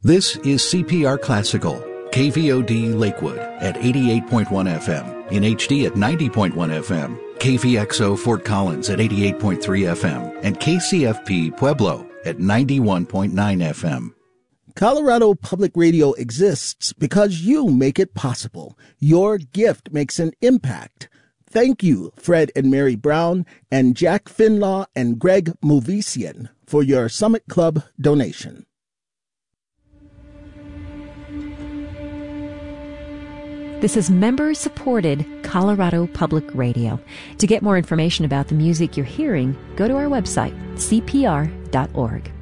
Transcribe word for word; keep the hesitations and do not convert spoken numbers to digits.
This is C P R Classical, K V O D Lakewood at eighty-eight point one F M, in H D at ninety point one F M, K V X O Fort Collins at eighty-eight point three F M, and K C F P Pueblo at ninety-one point nine F M. Colorado Public Radio exists because you make it possible. Your gift makes an impact. Thank you, Fred and Mary Brown, and Jack Finlaw and Greg Movesian, for your Summit Club donation. This is member-supported Colorado Public Radio. To get more information about the music you're hearing, go to our website, C P R dot org.